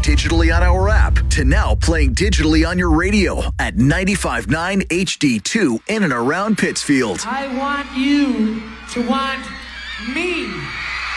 digitally on our app to now playing digitally on your radio at 95.9 HD2 in and around Pittsfield. I want you to want me.